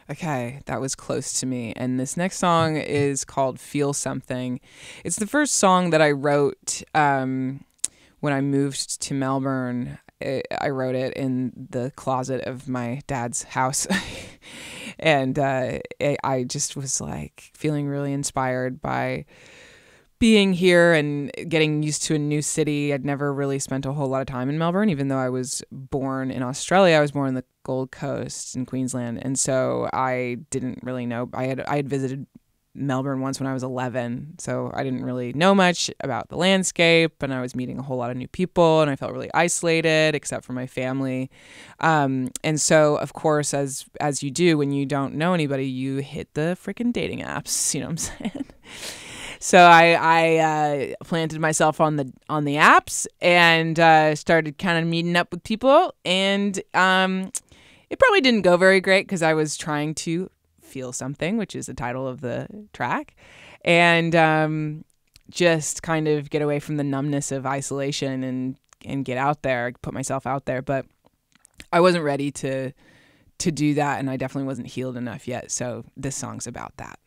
Okay, that was close to me. And this next song is called Feel Something. It's the first song that I wrote when I moved to Melbourne. I wrote it in the closet of my dad's house. And I just was like feeling really inspired by being here and getting used to a new city. I'd never really spent a whole lot of time in Melbourne, even though I was born in Australia. I was born in the Gold Coast in Queensland, and so I didn't really know. I had visited Melbourne once when I was 11, so I didn't really know much about the landscape, and I was meeting a whole lot of new people, and I felt really isolated, except for my family. And so, of course, as you do when you don't know anybody, you hit the freaking dating apps. You know what I'm saying? So I planted myself on the apps and started kind of meeting up with people, and it probably didn't go very great because I was trying to feel something, which is the title of the track, and just kind of get away from the numbness of isolation and get out there, put myself out there. But I wasn't ready to do that, and I definitely wasn't healed enough yet. So this song's about that.